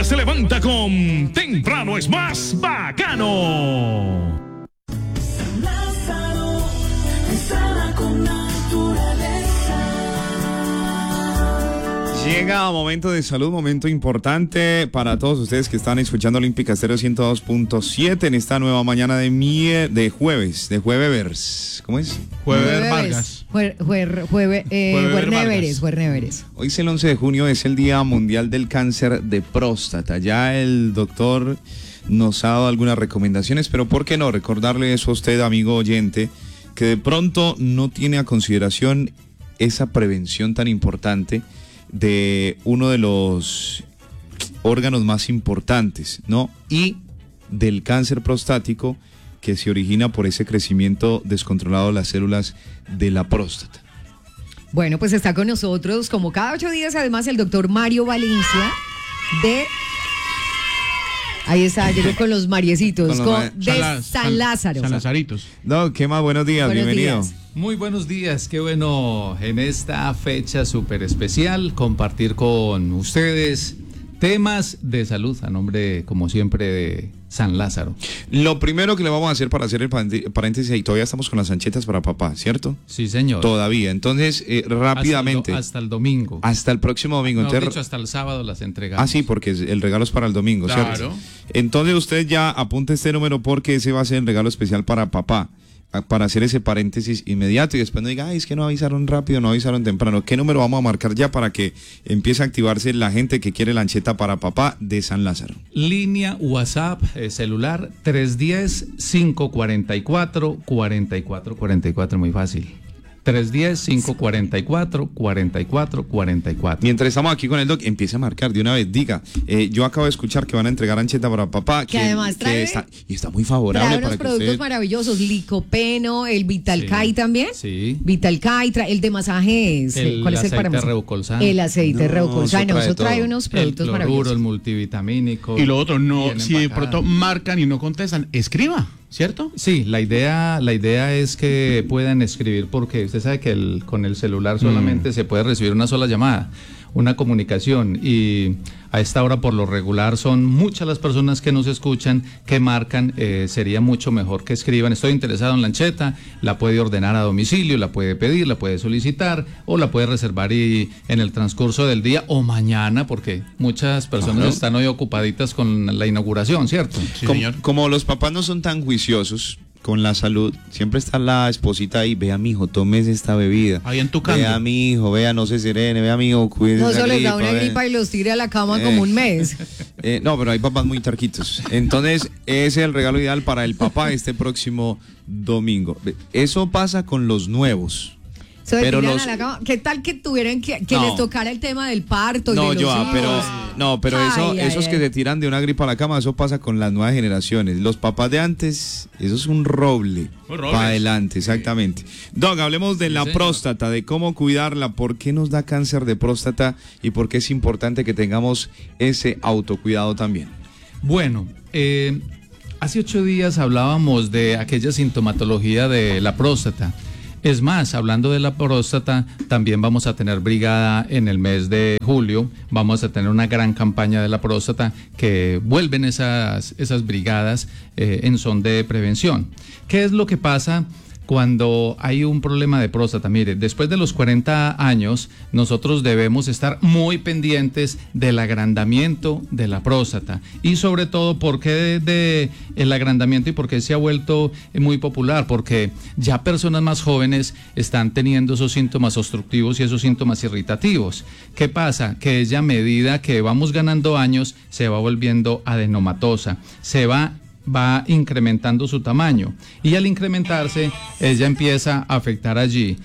día se levanta con Temprano es más bacano. Lázaro, sana con naturaleza. Llega momento de salud, momento importante para todos ustedes que están escuchando Olímpica Estéreo 102.7 en esta nueva mañana de jueves. ¿Cómo es? Jueves Vargas. Juerneveres. Hoy es el 11 de junio, es el Día Mundial del Cáncer de Próstata. Ya el doctor nos ha dado algunas recomendaciones, pero ¿por qué no recordarle eso a usted, amigo oyente, que de pronto no tiene a consideración esa prevención tan importante de uno de los órganos más importantes, ¿no? Y del cáncer prostático que se origina por ese crecimiento descontrolado de las células de la próstata. Bueno, pues está con nosotros, como cada 8 días, además, el doctor Mario Valencia de... Ahí está, llegó con los mariecitos, de San Lázaro. San Lazaritos. No, ¿qué más? Buenos días, bienvenido. Días. Muy buenos días, qué bueno en esta fecha súper especial compartir con ustedes temas de salud a nombre, como siempre, de San Lázaro. Lo primero que le vamos a hacer para hacer el paréntesis, y todavía estamos con las anchetas para papá, ¿cierto? Sí, señor. Todavía, entonces rápidamente. Hasta el domingo. Hasta el próximo domingo. No, de hecho, hasta el sábado las entregamos. Ah, sí, porque el regalo es para el domingo, claro. ¿Cierto? Entonces usted ya apunte este número porque ese va a ser el regalo especial para papá, para hacer ese paréntesis inmediato y después no diga, ay, es que no avisaron rápido, no avisaron temprano. ¿Qué número vamos a marcar ya para que empiece a activarse la gente que quiere lancheta para papá de San Lázaro? Línea WhatsApp celular 310-544-4444, muy fácil. 310-544-4444. Mientras estamos aquí con el doc, empiece a marcar de una vez. Diga, yo acabo de escuchar que van a entregar ancheta para papá. Que además trae, está muy favorable. Trae unos productos maravillosos. Licopeno, el Vitalcay también. Sí. Vitalcay, el de masajes. ¿Cuál es el para masaje? El aceite Reucolsan. Eso trae unos productos maravillosos. El multivitamínico. Y lo otro, no, si de pronto marcan y no contestan, escriba. ¿Cierto? Sí, la idea es que puedan escribir porque usted sabe que con el celular solamente se puede recibir una sola llamada, una comunicación, y a esta hora por lo regular son muchas las personas que nos escuchan, que marcan. Sería mucho mejor que escriban, estoy interesado en lancheta, la puede ordenar a domicilio, la puede pedir, la puede solicitar o la puede reservar y en el transcurso del día o mañana, porque muchas personas están hoy ocupaditas con la inauguración, ¿cierto? Sí, como los papás no son tan juiciosos con la salud, siempre está la esposita ahí, vea mijo, tomes esta bebida. Ahí en tu casa. Vea mijo, vea, no se serene, vea mijo, cuídese. No se les da una gripa y los tire a la cama como un mes. No, pero hay papás muy tarquitos. Entonces, ese es el regalo ideal para el papá este próximo domingo. Eso pasa con los nuevos. Pero a la cama. ¿Qué tal que tuvieran que les tocara el tema del parto? No, y de los hijos? pero esos que se tiran de una gripa a la cama, eso pasa con las nuevas generaciones. Los papás de antes, eso es un roble para adelante, exactamente. Doc, hablemos de la próstata, de cómo cuidarla, por qué nos da cáncer de próstata y por qué es importante que tengamos ese autocuidado también. Bueno, hace 8 días hablábamos de aquella sintomatología de la próstata. Es más, hablando de la próstata, también vamos a tener brigada en el mes de julio. Vamos a tener una gran campaña de la próstata que vuelven esas brigadas en son de prevención. ¿Qué es lo que pasa cuando hay un problema de próstata? Mire, después de los 40 años, nosotros debemos estar muy pendientes del agrandamiento de la próstata y sobre todo porque el agrandamiento y porque se ha vuelto muy popular, porque ya personas más jóvenes están teniendo esos síntomas obstructivos y esos síntomas irritativos. ¿Qué pasa? Que ella, a medida que vamos ganando años, se va volviendo adenomatosa, va incrementando su tamaño y al incrementarse ella empieza a afectar allí,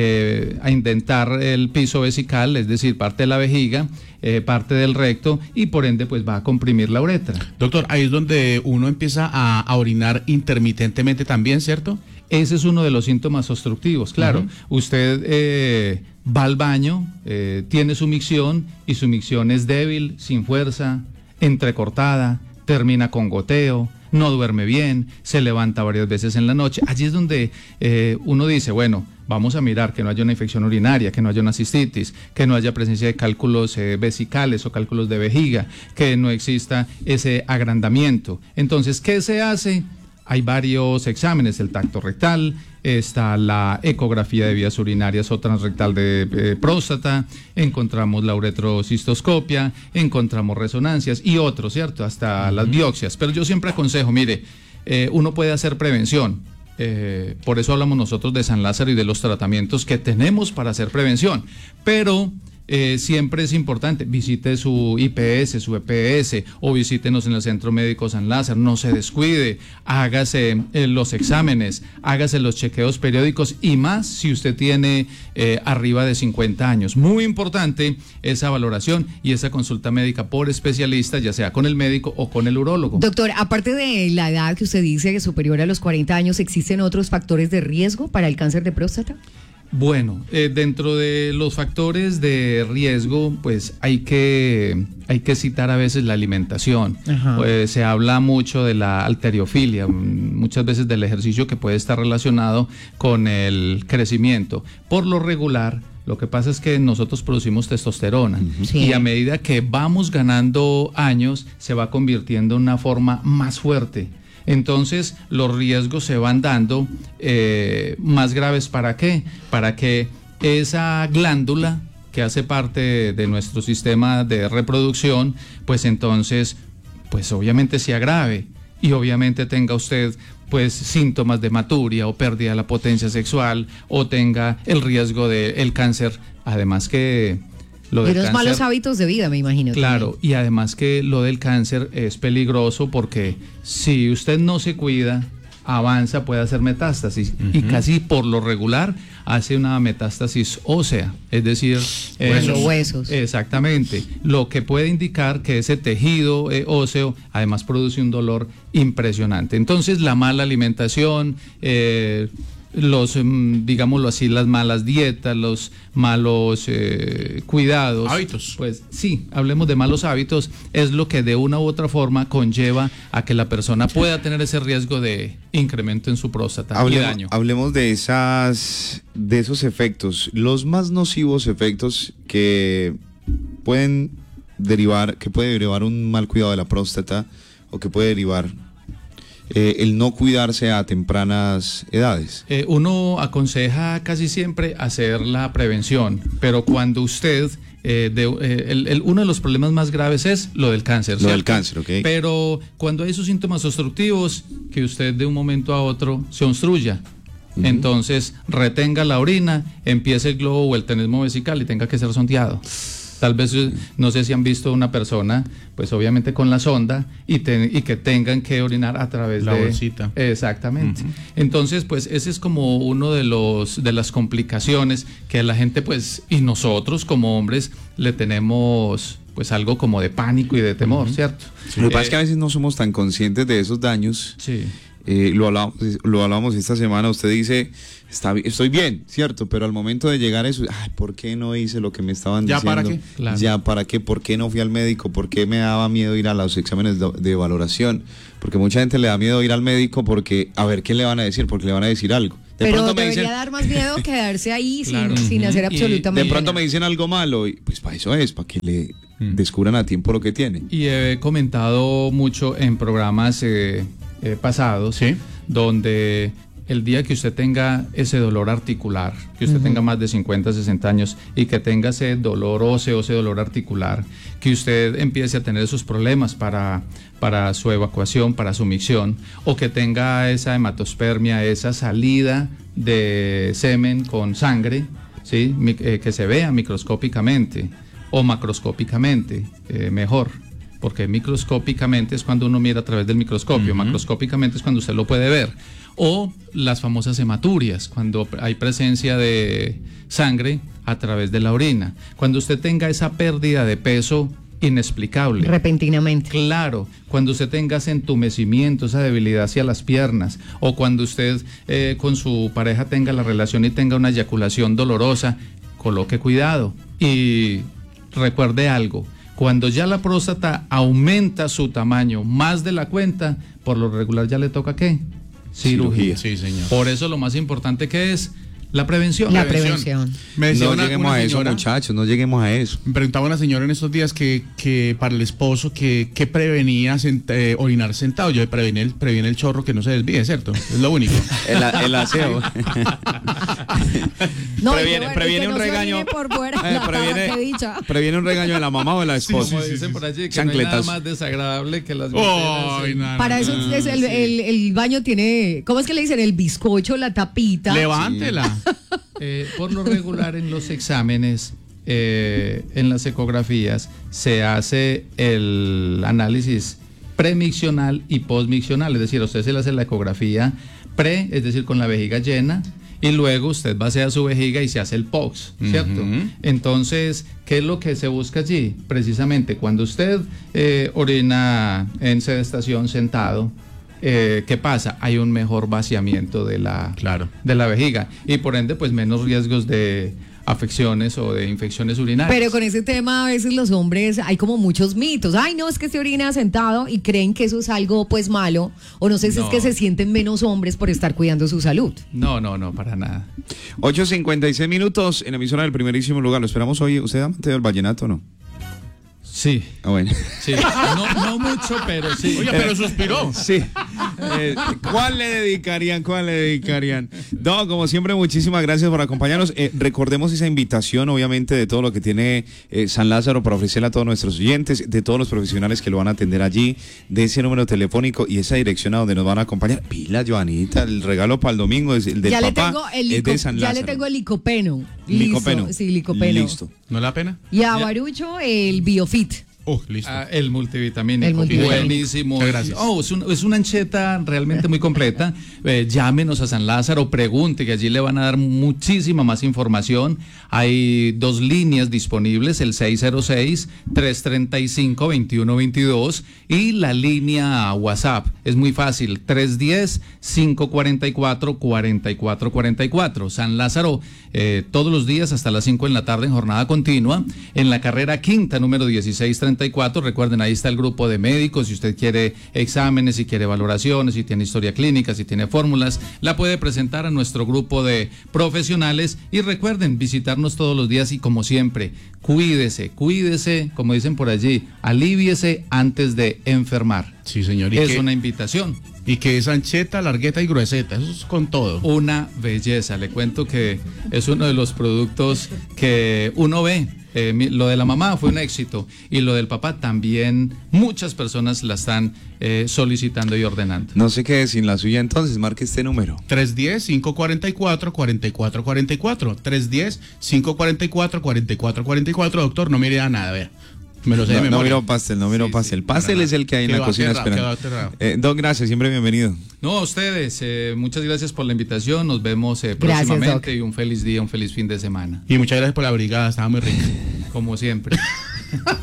a indentar el piso vesical, es decir, parte de la vejiga, parte del recto y por ende pues va a comprimir la uretra. Doctor, ahí es donde uno empieza a orinar intermitentemente también, ¿cierto? Ese es uno de los síntomas obstructivos, claro. Usted va al baño, tiene su micción y su micción es débil, sin fuerza, entrecortada, termina con goteo, no duerme bien, se levanta varias veces en la noche. Allí es donde uno dice, bueno, vamos a mirar que no haya una infección urinaria, que no haya una cistitis, que no haya presencia de cálculos vesicales o cálculos de vejiga, que no exista ese agrandamiento. Entonces, ¿qué se hace? Hay varios exámenes, el tacto rectal, está la ecografía de vías urinarias o transrectal de próstata, encontramos la uretrocistoscopia, encontramos resonancias y otros, ¿cierto? Hasta las biopsias. Pero yo siempre aconsejo, mire, uno puede hacer prevención. Por eso hablamos nosotros de San Lázaro y de los tratamientos que tenemos para hacer prevención. Pero siempre es importante, visite su IPS, su EPS o visítenos en el Centro Médico San Lázaro, no se descuide, hágase los exámenes, hágase los chequeos periódicos y más si usted tiene arriba de 50 años. Muy importante esa valoración y esa consulta médica por especialista, ya sea con el médico o con el urólogo. Doctor, aparte de la edad que usted dice que es superior a los 40 años, ¿existen otros factores de riesgo para el cáncer de próstata? Bueno, dentro de los factores de riesgo, pues hay que citar a veces la alimentación. Se habla mucho de la halteriofilia, muchas veces del ejercicio que puede estar relacionado con el crecimiento. Por lo regular, lo que pasa es que nosotros producimos testosterona y a medida que vamos ganando años, se va convirtiendo en una forma más fuerte. Entonces los riesgos se van dando más graves. ¿Para qué? Para que esa glándula que hace parte de nuestro sistema de reproducción, pues entonces, pues obviamente se agrave y obviamente tenga usted pues síntomas de hematuria o pérdida de la potencia sexual o tenga el riesgo del cáncer, además que lo del cáncer, malos hábitos de vida, me imagino. Claro, también. Y además que lo del cáncer es peligroso porque si usted no se cuida, avanza, puede hacer metástasis y casi por lo regular hace una metástasis ósea, es decir, los huesos. Exactamente, lo que puede indicar que ese tejido óseo además produce un dolor impresionante. Entonces la mala alimentación, digámoslo así, las malas dietas, los malos cuidados. Hábitos. Pues sí, hablemos de malos hábitos, es lo que de una u otra forma conlleva a que la persona pueda tener ese riesgo de incremento en su próstata y daño. Hablemos de esos efectos, los más nocivos efectos que puede derivar un mal cuidado de la próstata o que puede derivar el no cuidarse a tempranas edades. Uno aconseja casi siempre hacer la prevención, pero cuando usted, uno de los problemas más graves es lo del cáncer. Lo del cáncer, ok. Pero cuando hay esos síntomas obstructivos, que usted de un momento a otro se obstruya, entonces retenga la orina, empiece el globo o el tenesmo vesical y tenga que ser sondeado. Tal vez, no sé si han visto una persona, pues obviamente con la sonda y que tengan que orinar a través la de... bolsita. Exactamente. Entonces, pues ese es como uno de las complicaciones que la gente, pues, y nosotros como hombres le tenemos pues algo como de pánico y de temor, ¿cierto? Lo que pasa es que a veces no somos tan conscientes de esos daños. Sí. Lo hablábamos esta semana, usted dice, estoy bien, ¿cierto? Pero al momento de llegar a eso, ¿por qué no hice lo que me estaban diciendo? ¿Ya para qué? Claro. ¿Ya para qué? ¿Por qué no fui al médico? ¿Por qué me daba miedo ir a los exámenes de valoración? Porque mucha gente le da miedo ir al médico porque, a ver, ¿qué le van a decir? Porque le van a decir algo. Pero debería dar más miedo quedarse ahí Claro. sin hacer absolutamente de pronto nada. me dicen algo malo, y pues para eso es, para que le descubran a tiempo lo que tienen. Y he comentado mucho en programas pasados, ¿sí?, donde el día que usted tenga ese dolor articular, que usted tenga más de 50, 60 años y que tenga ese dolor óseo, ese dolor articular, que usted empiece a tener esos problemas para su evacuación, para su micción, o que tenga esa hematospermia, esa salida de semen con sangre, ¿sí?, que se vea microscópicamente o macroscópicamente, mejor. Porque microscópicamente es cuando uno mira a través del microscopio, macroscópicamente es cuando usted lo puede ver. O las famosas hematurias, cuando hay presencia de sangre a través de la orina. Cuando usted tenga esa pérdida de peso inexplicable. Repentinamente. Claro, cuando usted tenga ese entumecimiento, esa debilidad hacia las piernas, o cuando usted con su pareja tenga la relación y tenga una eyaculación dolorosa, coloque cuidado y recuerde algo. Cuando ya la próstata aumenta su tamaño más de la cuenta, por lo regular ya le toca ¿qué? Cirugía. Sí, señor. Por eso lo más importante que es la prevención. La prevención. Me decía No lleguemos a eso, señora, muchachos, no lleguemos a eso. Me preguntaba una señora en estos días que para el esposo que prevenía orinar sentado. Yo previene el chorro que no se desvíe, ¿cierto? Es lo único. El aseo. No, previene un regaño. Previene un regaño de la mamá o de la esposa. Como dicen por allí, que Chancletas. no hay nada más desagradable que las Para eso es el baño tiene, ¿cómo es que le dicen? El bizcocho, la tapita. Levántela. Por lo regular en los exámenes, en las ecografías, se hace el análisis premiccional y postmiccional. Es decir, a usted se le hace la ecografía pre, es decir, con la vejiga llena, y luego usted vacía su vejiga y se hace el POX, ¿cierto? Entonces, ¿qué es lo que se busca allí? Precisamente, cuando usted orina en sedestación sentado, ¿qué pasa? Hay un mejor vaciamiento de la vejiga y por ende pues menos riesgos de afecciones o de infecciones urinarias. Pero con ese tema a veces los hombres hay como muchos mitos. Ay, no, es que se orina sentado y creen que eso es algo pues malo, o no sé si es que se sienten menos hombres por estar cuidando su salud. No, para nada. 8:56 minutos en emisora del primerísimo lugar. Lo esperamos hoy. ¿Usted amante del vallenato o no? Sí. Ah, bueno. Sí. No mucho, pero sí. Oye, pero suspiró. Sí. ¿Cuál le dedicarían? No, como siempre, muchísimas gracias por acompañarnos. Recordemos esa invitación, obviamente, de todo lo que tiene San Lázaro para ofrecerle a todos nuestros oyentes, de todos los profesionales que lo van a atender allí, de ese número telefónico y esa dirección a donde nos van a acompañar. Pila, Joanita, el regalo para el domingo es el del ya papá. Es de San Lázaro. Ya le tengo el licopeno. Licopeno. Sí, licopeno. Listo. ¿No le da pena? Y a Barucho el Biofit. Listo. El multivitamínico. Buenísimo. Muchas gracias. Es una ancheta realmente muy completa. Llámenos a San Lázaro, pregunte, que allí le van a dar muchísima más información. Hay 2 líneas disponibles, el 606-335-2122 y la línea WhatsApp. Es muy fácil, 310-544-4444. San Lázaro, todos los días hasta las 5 de la tarde en jornada continua, en la carrera quinta, número 1634. Recuerden, ahí está el grupo de médicos. Si usted quiere exámenes, si quiere valoraciones, si tiene historia clínica, si tiene fórmulas, la puede presentar a nuestro grupo de profesionales. Y recuerden, visitarnos todos los días y como siempre, cuídese, como dicen por allí, alíviese antes de enfermar. Sí, señor. Es una invitación. Y que es ancheta, largueta y grueseta, eso es con todo. Una belleza, le cuento que es uno de los productos que uno ve. Lo de la mamá fue un éxito y lo del papá también muchas personas la están solicitando y ordenando. No sé qué sin la suya, entonces marque este número. 310-544-4444. 310-544-4444. Doctor, no mire a nada, vea. Me lo sé de memoria. No miro pastel. Pastel es el que hay en la cocina esperando. Doc, gracias, siempre bienvenido. No, a ustedes, muchas gracias por la invitación. Nos vemos próximamente y un feliz día, un feliz fin de semana. Y muchas gracias por la brigada, estaba muy rica. Como siempre.